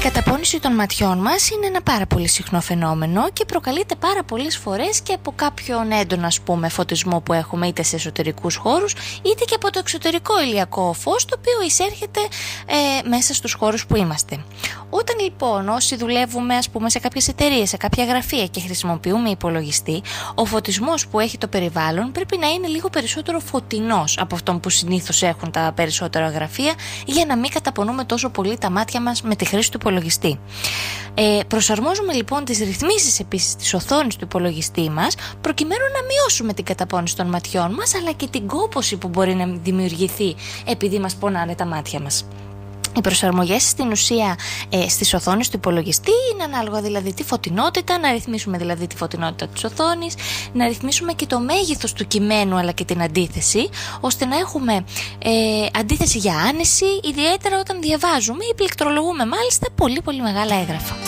καταπώνηση των ματιών μας είναι ένα πάρα πολύ συχνό φαινόμενο και προκαλείται πάρα πολλές φορές και από κάποιον έντονο, ας πούμε, φωτισμό που έχουμε είτε σε εσωτερικούς χώρους είτε και από το εξωτερικό ηλιακό φως, το οποίο εισέρχεται μέσα στους χώρους που είμαστε. Όταν λοιπόν όσοι δουλεύουμε, ας πούμε, σε κάποιες εταιρείες, σε κάποια γραφεία και χρησιμοποιούμε υπολογιστή, ο φωτισμός που έχει το περιβάλλον πρέπει να είναι λίγο περισσότερο φωτεινός από αυτόν που συνήθως έχουν τα περισσότερα γραφεία, για να μην καταπονούμε τόσο πολύ τα μάτια μας με τη χρήση του υπολογιστή. Προσαρμόζουμε λοιπόν τις ρυθμίσεις επίσης της οθόνης του υπολογιστή μας, προκειμένου να μειώσουμε την καταπώνηση των ματιών μας, αλλά και την κόπωση που μπορεί να δημιουργηθεί επειδή μας πονάνε τα μάτια μας. Οι προσαρμογές στην ουσία στις οθόνες του υπολογιστή είναι ανάλογα, δηλαδή τη φωτεινότητα, να ρυθμίσουμε δηλαδή τη φωτεινότητα της οθόνης, να ρυθμίσουμε και το μέγεθος του κειμένου αλλά και την αντίθεση, ώστε να έχουμε αντίθεση για άνεση, ιδιαίτερα όταν διαβάζουμε ή πληκτρολογούμε μάλιστα πολύ πολύ μεγάλα έγγραφα.